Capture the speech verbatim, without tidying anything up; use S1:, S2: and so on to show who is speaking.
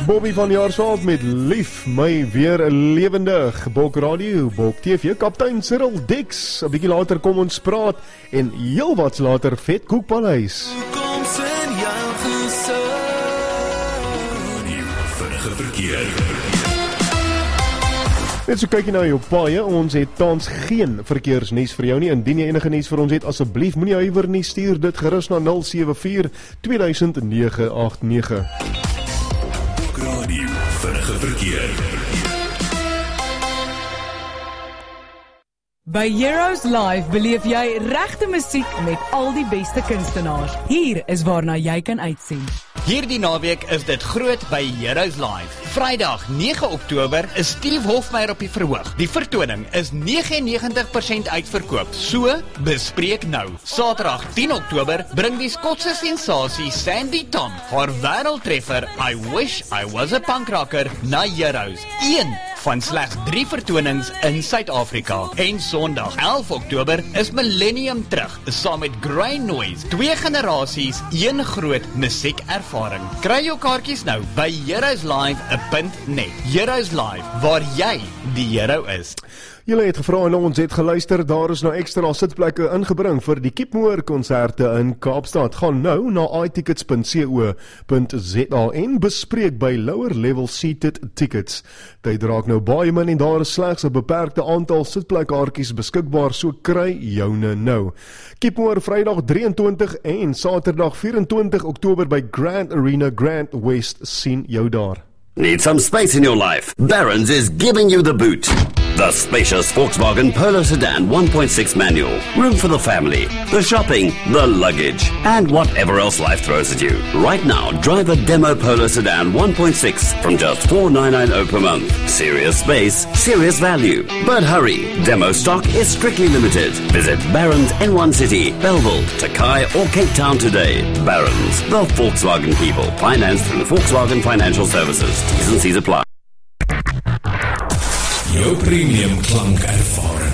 S1: Bobby van Jaarsveld met Lief, my weer lewendig. Bok Radio, Bok T V, Kaptein Cyril Dix. 'n Bietjie later kom ons praat en heel wat later Vet Koekpaleis.
S2: Toekoms in jou gesin. Vinnige verkeer.
S1: Net so kyk jy nou jou paaie, ons het tans geen verkeersnuus vir jou nie. Indien jy enige nuus vir ons het, asseblief moenie huiwer nie, stuur dit gerus na nul sewe vier twee duisend nege agt nege.
S2: Radio, vinnige verkeer.
S3: By Heroes Live beleef jy regte musiek met al die beste kunstenaars. Hier is waarna jy kan uitsien.
S4: Hierdie naweek is dit groot by Heroes Live. Vrydag nege Oktober is Steve Hofmeyer op die verhoog. Die vertoning is negenennegentig persent uitverkoop, so bespreek nou. Saterdag tien Oktober bring die Skotse sensasie Sandy Tom haar wêreldtreffer I Wish I Was a Punk Rocker na Heroes. Een van slegs drie vertonings in Suid-Afrika. En Sondag elf Oktober is Millennium terug, saam met Grey Noise. Twee generasies, een groot musiekervaring. Kry jou kaartjies nou by heroes live punt net. Heroes Live, waar jy die hero is.
S1: Julle het gevra en ons het geluister, daar is nou ekstra sitplekke ingebring vir die Keepmoor konserte in Kaapstad. Gaan nou na i tickets punt co punt za en bespreek by lower level seated tickets. Tyd raak nou baie min en daar is slegs 'n beperkte aantal sitplekkaartjies beskikbaar, so kry joune nou. Keepmoor Vrydag drieëntwintig en Saterdag vyf-en-twintig Oktober by Grand Arena Grand West, sien jou daar.
S5: Need some space in your life? Barron's is giving you the boot. The spacious Volkswagen Polo Sedan one point six manual. Room for the family, the shopping, the luggage, and whatever else life throws at you. Right now, drive a demo Polo Sedan one point six from just four thousand nine hundred dollars per month. Serious space, serious value. But hurry, demo stock is strictly limited. Visit Barron's N one City, Belleville, Takai, or Cape Town today. Barron's, the Volkswagen people. Financed through Volkswagen Financial Services. T's and C's apply.
S2: Jou premium klank ervaring.